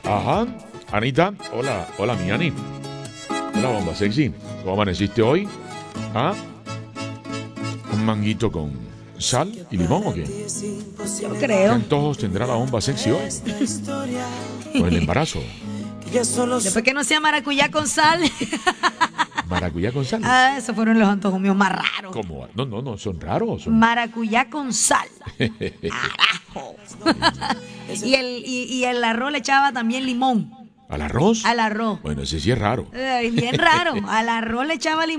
Ajá. Anita, hola, hola, mi Ani. Hola, bomba sexy. ¿Cómo amaneciste hoy? ¿Ah? ¿Un manguito con sal y limón o qué? Yo ¿Qué creo. antojos tendrá la bomba sexy hoy? ¿O el embarazo? Después que no sea maracuyá con sal. ¿Maracuyá con sal? Ah, esos fueron los antojos míos más raros. ¿Cómo? No, son raros. Son... Maracuyá con sal. Carajo. y el arroz le echaba también limón. ¿Al arroz? Al arroz. Bueno, ese sí es raro. Bien raro. Al arroz le echaba limón.